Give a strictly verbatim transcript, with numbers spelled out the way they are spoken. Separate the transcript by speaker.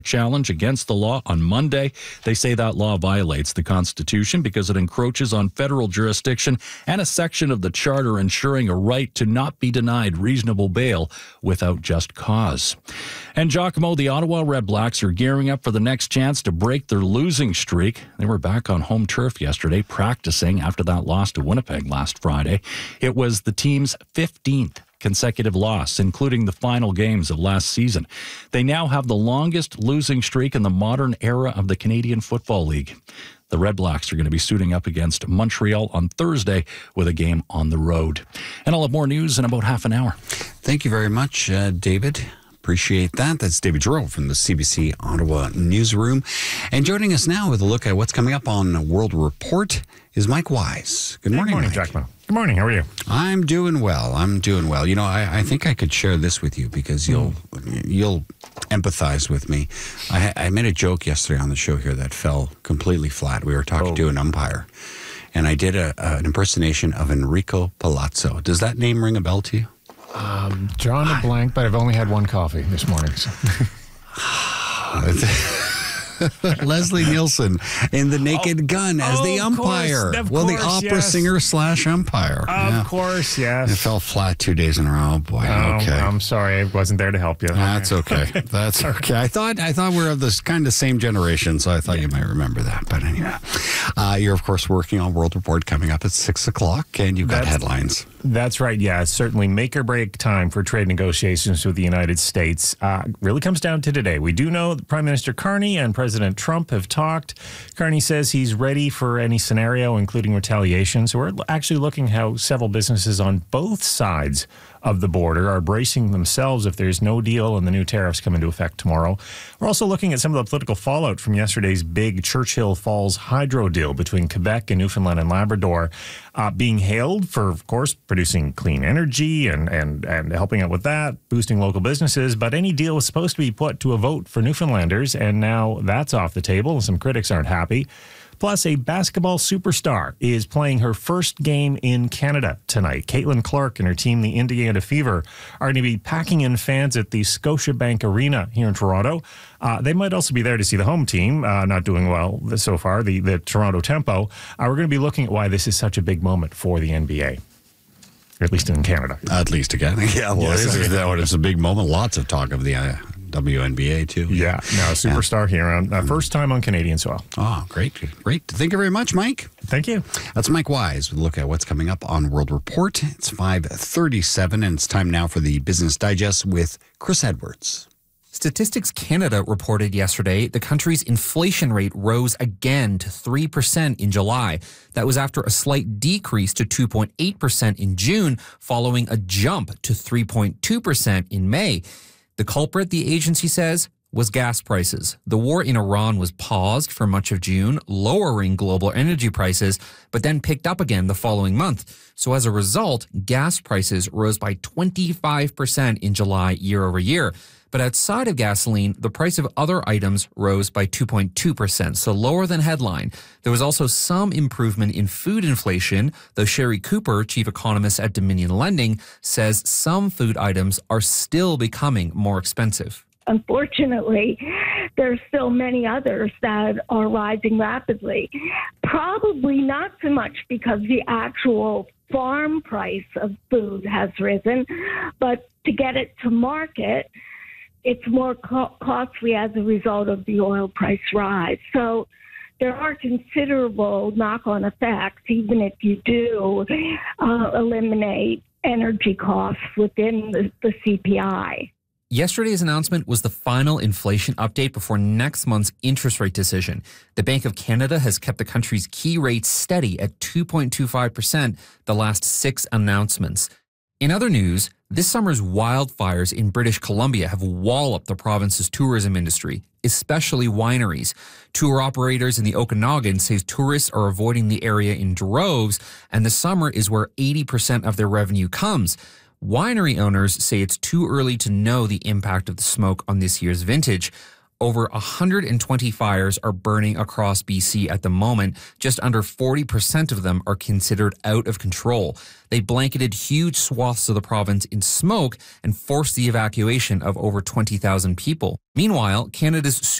Speaker 1: challenge against the law on Monday. They say that law violates the Constitution because it encroaches on federal jurisdiction and a section of the Charter ensuring a right to not be denied reasonable bail without just cause. And Giacomo, the Ottawa Red Blacks are gearing up for the next chance to break their losing streak. They were back on home turf yesterday practicing after that loss to Winnipeg last Friday. It was the team's fifteenth consecutive loss, including the final games of last season. They now have the longest losing streak in the modern era of the Canadian Football League. The Red Blacks are going to be suiting up against Montreal on Thursday with a game on the road. And I'll have more news in about half an hour.
Speaker 2: Thank you very much, uh, David. Appreciate that. That's David Giroux from the C B C Ottawa Newsroom. And joining us now with a look at what's coming up on World Report is Mike Wise. Good morning,
Speaker 3: Good morning,
Speaker 2: Mike.
Speaker 3: Giacomo. Good morning. How are you?
Speaker 2: I'm doing well. I'm doing well. You know, I, I think I could share this with you because you'll mm. you'll empathize with me. I, I made a joke yesterday on the show here that fell completely flat. We were talking
Speaker 3: oh.
Speaker 2: to an umpire, and I did a, a, an impersonation of Enrico Palazzo. Does that name ring a bell to you?
Speaker 3: Um, drawn a blank, but I've only had one coffee this morning. So.
Speaker 2: Leslie Nielsen in The Naked
Speaker 3: oh,
Speaker 2: Gun as
Speaker 3: oh,
Speaker 2: the umpire.
Speaker 3: Course,
Speaker 2: well,
Speaker 3: course,
Speaker 2: the opera
Speaker 3: yes.
Speaker 2: singer slash umpire.
Speaker 3: Of
Speaker 2: yeah.
Speaker 3: course, yes.
Speaker 2: It fell flat two days in a row. Oh, boy,
Speaker 3: oh,
Speaker 2: okay.
Speaker 3: I'm sorry, I wasn't there to help you.
Speaker 2: That's okay. That's okay. I thought I thought we were of this kind of same generation, so I thought you might remember that. But anyway, uh, you're of course working on World Report coming up at six o'clock, and you've got
Speaker 3: That's,
Speaker 2: headlines.
Speaker 3: That's right. Yeah, it's certainly make or break time for trade negotiations with the United States. Uh, really comes down to today. We do know that Prime Minister Carney and President Trump have talked. Carney says he's ready for any scenario, including retaliation. So we're actually looking how several businesses on both sides of the border are bracing themselves if there's no deal and the new tariffs come into effect tomorrow. We're also looking at some of the political fallout from yesterday's big Churchill Falls hydro deal between Quebec and Newfoundland and Labrador, uh, being hailed for, of course, producing clean energy and, and, and helping out with that, boosting local businesses. But any deal was supposed to be put to a vote for Newfoundlanders, and now that's off the table. Some critics aren't happy. Plus, a basketball superstar is playing her first game in Canada tonight. Caitlin Clark and her team, the Indiana Fever, are going to be packing in fans at the Scotiabank Arena here in Toronto. Uh, they might also be there to see the home team, uh, not doing well so far, the, the Toronto Tempo. Uh, we're going to be looking at why this is such a big moment for the N B A. Or at least in Canada.
Speaker 2: At least again. Yeah, well, yes. it is, it's a big moment. Lots of talk of the uh, W N B A, too.
Speaker 3: Yeah, no, superstar yeah. here. On, uh, first time on Canadian soil.
Speaker 2: Oh, great. Great. Thank you very much, Mike.
Speaker 3: Thank you.
Speaker 2: That's Mike Wise with a look at what's coming up on World Report. It's five thirty-seven, and it's time now for the Business Digest with Chris Edwards.
Speaker 4: Statistics Canada reported yesterday the country's inflation rate rose again to three percent in July. That was after a slight decrease to two point eight percent in June, following a jump to three point two percent in May. The culprit, the agency says, was gas prices. The war in Iran was paused for much of June, lowering global energy prices, but then picked up again the following month. So as a result, gas prices rose by twenty-five percent in July year over year. But outside of gasoline, the price of other items rose by two point two percent, so lower than headline. There was also some improvement in food inflation, though Sherry Cooper, chief economist at Dominion Lending, says some food items are still becoming more expensive.
Speaker 5: Unfortunately, there's still many others that are rising rapidly. Probably not so much because the actual farm price of food has risen, but to get it to market, it's more co- costly as a result of the oil price rise. So there are considerable knock-on effects, even if you do uh, eliminate energy costs within the, the C P I.
Speaker 4: Yesterday's announcement was the final inflation update before next month's interest rate decision. The Bank of Canada has kept the country's key rate steady at two point two five percent the last six announcements. In other news, this summer's wildfires in British Columbia have walloped the province's tourism industry, especially wineries. Tour operators in the Okanagan say tourists are avoiding the area in droves, and the summer is where eighty percent of their revenue comes. Winery owners say it's too early to know the impact of the smoke on this year's vintage. over one hundred twenty fires are burning across B C at the moment. Just under forty percent of them are considered out of control. They blanketed huge swaths of the province in smoke and forced the evacuation of over twenty thousand people. Meanwhile, Canada's